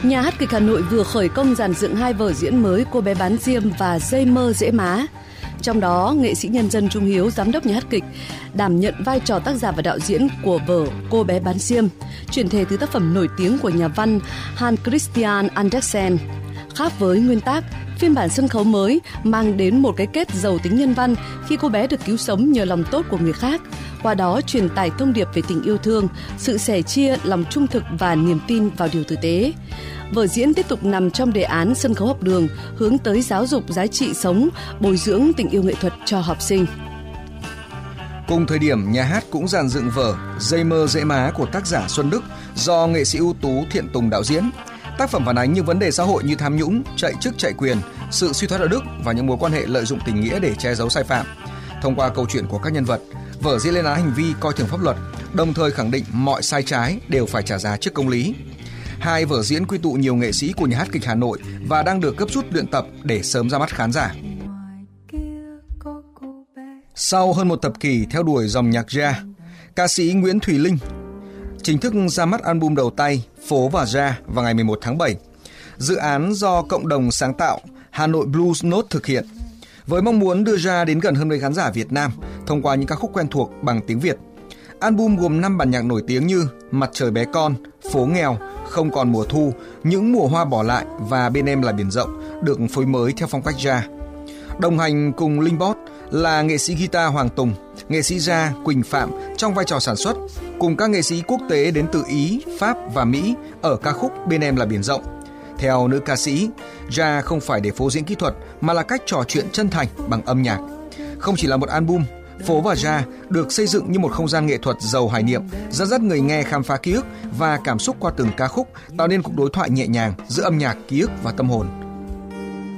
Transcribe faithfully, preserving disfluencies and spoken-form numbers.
Nhà hát kịch Hà Nội vừa khởi công dàn dựng hai vở diễn mới Cô bé bán diêm và Dây mơ dễ má. Trong đó, nghệ sĩ nhân dân Trung Hiếu, giám đốc nhà hát kịch, đảm nhận vai trò tác giả và đạo diễn của vở Cô bé bán diêm, chuyển thể từ tác phẩm nổi tiếng của nhà văn Hans Christian Andersen. Khác với nguyên tác, phiên bản sân khấu mới mang đến một cái kết giàu tính nhân văn khi cô bé được cứu sống nhờ lòng tốt của người khác, qua đó truyền tải thông điệp về tình yêu thương, sự sẻ chia, lòng trung thực và niềm tin vào điều tử tế. Vở diễn tiếp tục nằm trong đề án sân khấu học đường, hướng tới giáo dục giá trị sống, bồi dưỡng tình yêu nghệ thuật cho học sinh. Cùng thời điểm, nhà hát cũng dàn dựng vở Dây mơ dễ má của tác giả Xuân Đức do nghệ sĩ ưu tú Thiện Tùng đạo diễn. Tác phẩm phản ánh những vấn đề xã hội như tham nhũng, chạy chức chạy quyền, sự suy thoái đạo đức và những mối quan hệ lợi dụng tình nghĩa để che giấu sai phạm. Thông qua câu chuyện của các nhân vật, vở diễn lên án hành vi coi thường pháp luật, đồng thời khẳng định mọi sai trái đều phải trả giá trước công lý. Hai vở diễn quy tụ nhiều nghệ sĩ của nhà hát kịch Hà Nội và đang được gấp rút luyện tập để sớm ra mắt khán giả. Sau hơn một thập kỷ theo đuổi dòng nhạc jazz, ca sĩ Nguyễn Thùy Linh chính thức ra mắt album đầu tay Phố và Jazz vào ngày mười một tháng bảy. Dự án do cộng đồng sáng tạo Hà Nội Blues Note thực hiện, với mong muốn đưa ra đến gần hơn với khán giả Việt Nam thông qua những ca khúc quen thuộc bằng tiếng Việt. Album gồm năm bản nhạc nổi tiếng như Mặt trời bé con, Phố nghèo, Không còn mùa thu, Những mùa hoa bỏ lại và Bên em là biển rộng được phối mới theo phong cách jazz. Đồng hành cùng Linh Bot là nghệ sĩ guitar Hoàng Tùng, nghệ sĩ jazz Quỳnh Phạm trong vai trò sản xuất, cùng các nghệ sĩ quốc tế đến từ Ý, Pháp và Mỹ ở ca khúc Bên em là biển rộng. Theo nữ ca sĩ, jazz không phải để phô diễn kỹ thuật mà là cách trò chuyện chân thành bằng âm nhạc. Không chỉ là một album, Phố và Jazz được xây dựng như một không gian nghệ thuật giàu hoài niệm, dẫn dắt người nghe khám phá ký ức và cảm xúc qua từng ca khúc, tạo nên cuộc đối thoại nhẹ nhàng giữa âm nhạc, ký ức và tâm hồn.